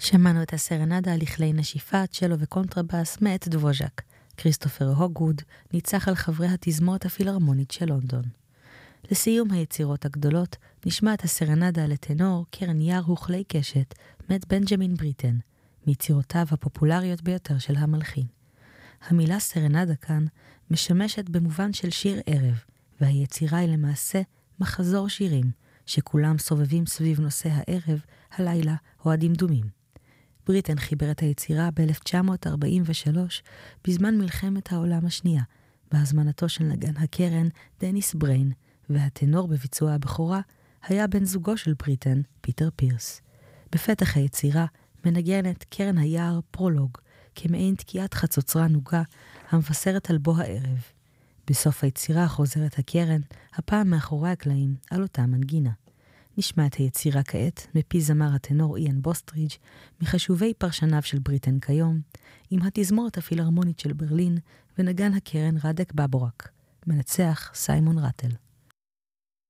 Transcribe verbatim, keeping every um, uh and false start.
שמענו את הסרנדה לכלי נשיפה, צ'לו וקונטרבאס מאת דבוז'ק. כריסטופר הוגווד ניצח על חברי התזמורת הפילהרמונית של לונדון. לסיום היצירות הגדולות נשמע את הסרנדה לטנור קרן יער וכלי קשת מאת בנג'מין בריטן, מיצירותיו הפופולריות ביותר של המלחין. המילה סרנדה כאן משמשת במובן של שיר ערב, והיצירה היא למעשה מחזור שירים, שכולם סובבים סביב נושא הערב, הלילה או הדמדומים. בריטן חיבר את היצירה ב-אלף תשע מאות ארבעים ושלוש, בזמן מלחמת העולם השנייה, בהזמנתו של נגן הקרן דניס בריין, והטנור בביצוע הבכורה היה בן זוגו של בריטן, פיטר פירס. בפתח היצירה מנגנת קרן היער פרולוג, כמעין תקיעת חצוצרה נוגה המבשרת על בוא הערב. בסוף היצירה חוזרת הקרן, הפעם מאחורי הקלעים, על אותה מנגינה. נשמע את היצירה כעת מפי זמר הטנור איאן בוסטריג', מחשובי פרשניו של בריטן כיום, עם התזמורת הפילהרמונית של ברלין ונגן הקרן רדק בבורק. מנצח סיימון רטל.